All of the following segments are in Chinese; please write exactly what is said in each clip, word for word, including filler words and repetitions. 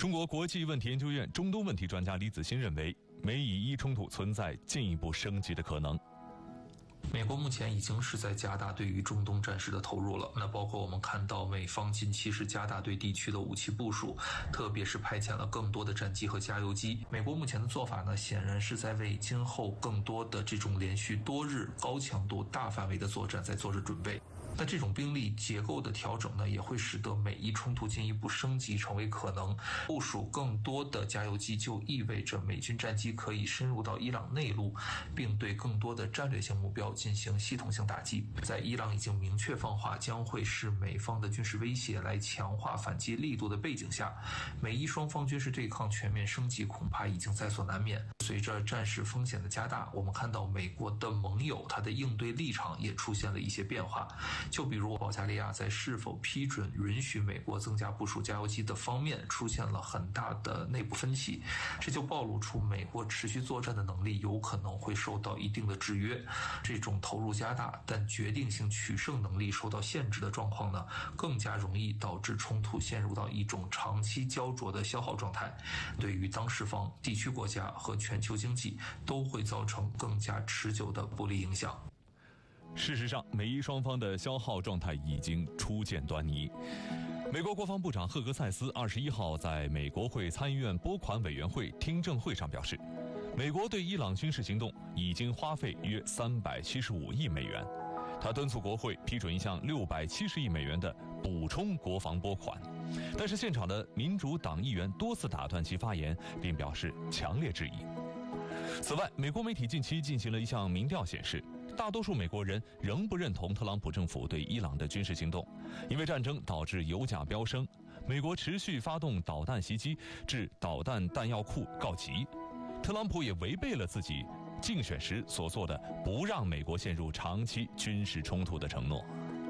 中国国际问题研究院中东问题专家李子欣认为，美以伊冲突存在进一步升级的可能。 美国目前已经是在加大对于中东战事的投入了，那包括我们看到美方近期是加大对地区的武器部署，特别是派遣了更多的战机和加油机。美国目前的做法呢，显然是在为今后更多的这种连续多日高强度大范围的作战在做着准备。那这种兵力结构的调整呢，也会使得美伊冲突进一步升级成为可能。部署更多的加油机就意味着美军战机可以深入到伊朗内陆，并对更多的战略性目标进行系统性打击。在伊朗已经明确放话将会是美方的军事威胁来强化反击力度的背景下，美伊双方军事对抗全面升级恐怕已经在所难免。随着战事风险的加大，我们看到美国的盟友他的应对立场也出现了一些变化。就比如保加利亚在是否批准允许美国增加部署加油机的方面出现了很大的内部分歧，这就暴露出美国持续作战的能力有可能会受到一定的制约。这种投入加大但决定性取胜能力受到限制的状况呢，更加容易导致冲突陷入到一种长期焦灼的消耗状态，对于当事方、地区国家和全球经济都会造成更加持久的不利影响。 事实上，美伊双方的消耗状态已经初见端倪。美国国防部长赫格塞斯二十一号在美国会参议院拨款委员会听证会上表示，美国对伊朗军事行动已经花费约三百七十五亿美元。他敦促国会批准一项六百七十亿美元的补充国防拨款，但是现场的民主党议员多次打断其发言，并表示强烈质疑。此外，美国媒体近期进行了一项民调显示，大多数美国人仍不认同特朗普政府对伊朗的军事行动，因为战争导致油价飙升，美国持续发动导弹袭击，致导弹弹药库告急。特朗普也违背了自己竞选时所做的不让美国陷入长期军事冲突的承诺。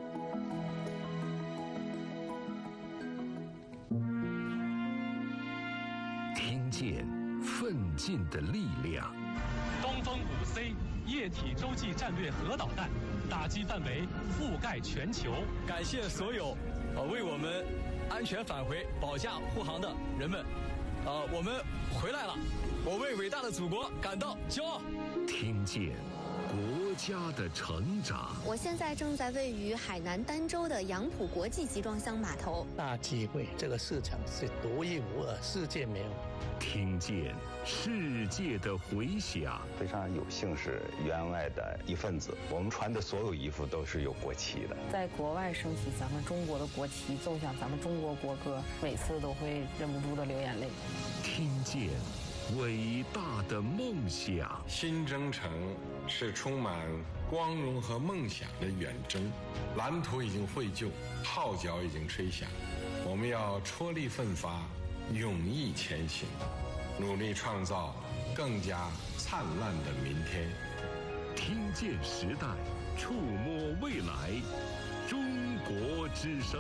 听见奋进的力量。 东风五 C 液体洲际战略核导弹，打击范围覆盖全球。 感谢所有呃为我们安全返回保驾护航的人们，呃，我们回来了，我为伟大的祖国感到骄傲。 听见国家的成长。 我现在正在位于海南儋州的杨浦国际集装箱码头。 大机会，这个市场是独一无二，世界没有。 听见世界的回响。 非常有幸是员外的一份子，我们穿的所有衣服都是有国旗的。 在国外升起咱们中国的国旗，奏响咱们中国国歌，每次都会忍不住的流眼泪。 听见伟大的梦想。 新征程是充满光荣和梦想的远征，蓝图已经绘就，号角已经吹响，我们要踔厉奋发，勇毅前行，努力创造更加灿烂的明天。 听见时代，触摸未来，中国之声。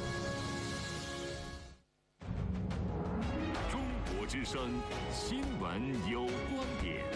中国之声新闻有观点。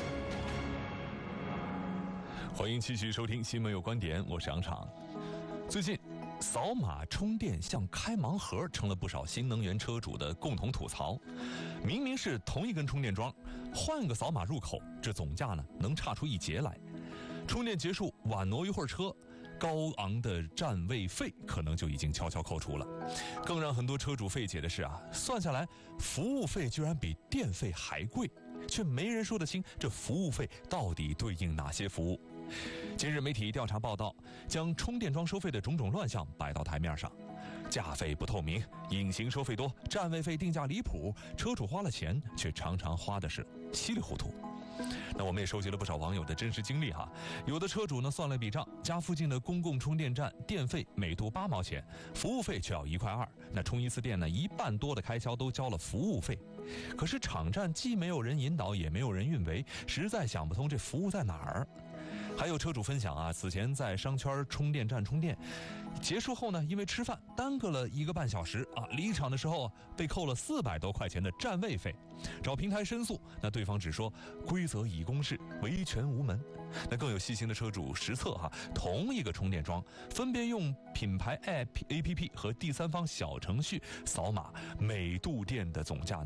欢迎继续收听新闻有观点，我是杨昶。最近扫码充电像开盲盒，成了不少新能源车主的共同吐槽。明明是同一根充电桩，换个扫码入口，这总价呢能差出一截来。充电结束晚挪一会儿车，高昂的占位费可能就已经悄悄扣除了。更让很多车主费解的是啊，算下来服务费居然比电费还贵，却没人说得清这服务费到底对应哪些服务。今日媒体调查报道，将充电桩收费的种种乱象摆到台面上，价费不透明，隐形收费多，占位费定价离谱，车主花了钱却常常花的是稀里糊涂。那我们也收集了不少网友的真实经历哈，有的车主呢算了笔账，家附近的公共充电站电费每度八毛钱，服务费却要一块二，那充一次电呢，一半多的开销都交了服务费。可是场站既没有人引导，也没有人运维，实在想不通这服务在哪儿。还有车主分享啊，此前在商圈充电站充电，结束后呢，因为吃饭耽搁了一个半小时啊，离场的时候被扣了四百多块钱的占位费，找平台申诉，那对方只说规则已公示，维权无门。那更有细心的车主实测哈，同一个充电桩分别用品牌 A P P 和第三方小程序扫码，每度电的总价